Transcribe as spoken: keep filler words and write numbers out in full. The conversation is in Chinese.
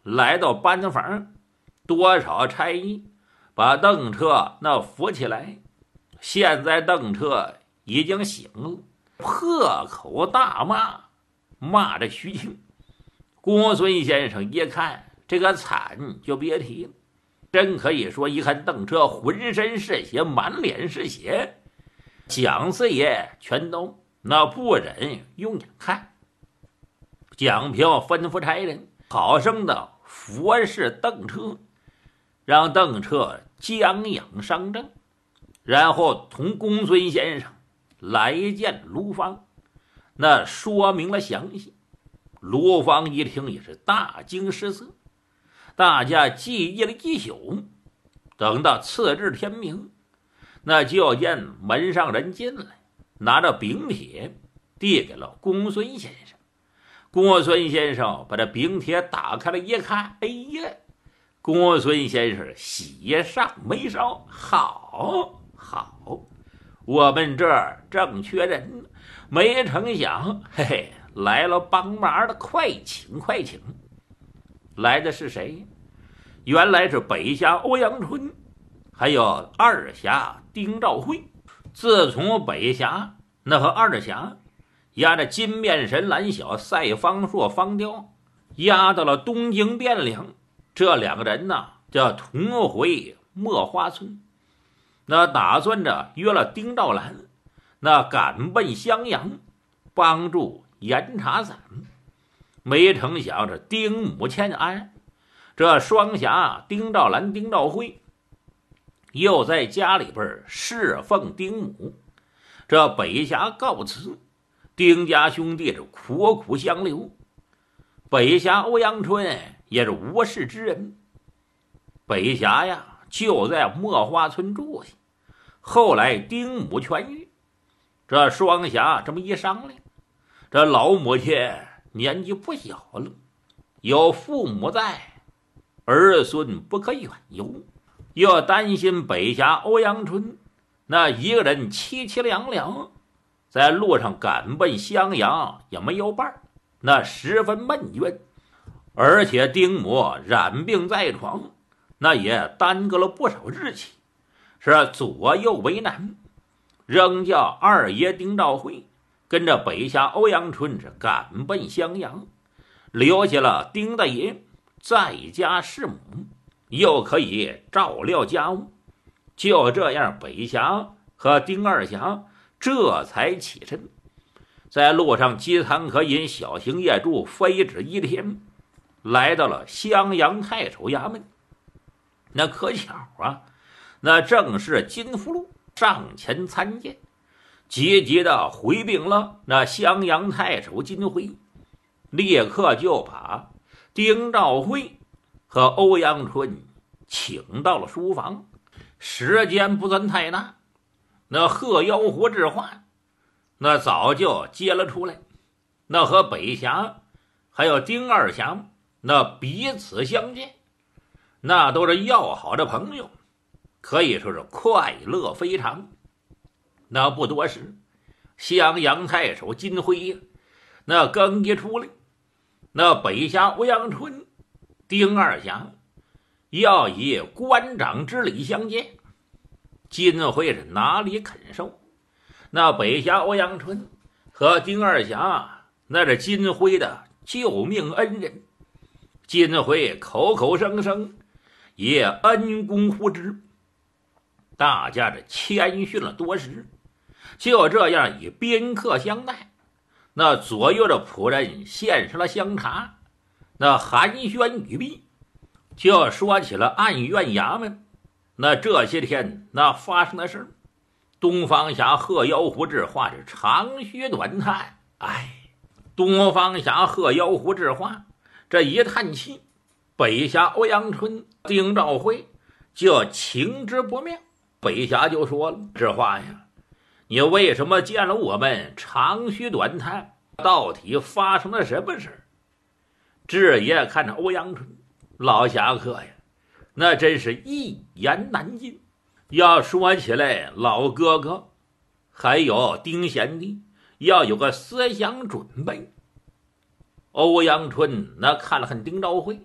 来到班房，多少差役把邓彻那扶起来。现在邓彻已经醒了，破口大骂，骂着徐庆。公孙先生一看这个惨就别提了，真可以说一看邓彻浑身是血，满脸是血，蒋四爷全都那不忍用眼看。蒋平吩咐差人好生的服侍邓彻，让邓彻将养伤正，然后同公孙先生来见卢芳，那说明了详细。卢芳一听也是大惊失色，大家记忆了一宿，等到次日天明，那就见门上人进来，拿着禀帖递给了公孙先生。公孙先生把这禀帖打开了一看，哎呀，公孙先生喜上眉梢，好好，我们这儿正缺人，没成想嘿嘿来了帮忙的，快请快请。来的是谁？原来是北侠欧阳春，还有二侠丁兆辉。自从北侠那和二侠押着金面神蓝小、赛方硕、方雕押到了东京汴梁，这两个人呢叫同回墨花村，那打算着约了丁兆兰，那赶奔襄阳帮助严查散。没成想这丁母欠安，这双侠丁兆兰、丁兆辉又在家里边侍奉丁母。这北侠告辞，丁家兄弟是苦苦相留。北侠欧阳春也是无事之人，北侠呀就在墨花村住下。后来丁母痊愈，这双侠这么一商量，这老母亲年纪不小了，有父母在，儿孙不可远游，又担心北侠欧阳春那一个人凄凄凉凉，在路上赶奔襄阳也没有伴，那十分闷怨。而且丁母染病在床，那也耽搁了不少日期，是左右为难，仍叫二爷丁兆辉跟着北侠欧阳春是赶奔襄阳，留下了丁大爷在家侍母，又可以照料家务。就这样，北侠和丁二侠这才起身，在路上饥餐可饮，小行夜住，非止一天，来到了襄阳太守衙门。那可巧啊，那正是金福禄上前参见，急急的回禀了那襄阳太守金辉，立刻就把丁兆辉和欧阳春请到了书房。时间不算太大，那贺妖狐智化那早就接了出来，那和北侠还有丁二侠那彼此相见，那都是要好的朋友，可以说是快乐非常。那不多时，襄阳太守金辉那更一出来，那北侠欧阳春、丁二侠要以官长之礼相见，金辉是哪里肯受？那北侠欧阳春和丁二侠那是金辉的救命恩人，金辉口口声声也恩公呼之，大家这谦逊了多时，就这样以宾客相待。那左右的仆人献上了香茶，那寒暄语毕，就说起了暗院衙门那这些天那发生的事。东方侠贺妖狐智化是长吁短叹，哎，东方侠贺妖狐智化这一叹气，北侠欧阳春、丁兆辉就情之不妙。北侠就说了：“智化呀，你为什么见了我们长吁短叹？到底发生了什么事？”智爷看着欧阳春，老侠客呀，那真是一言难尽。要说起来，老哥哥还有丁贤弟要有个思想准备。欧阳春那看了看丁兆辉，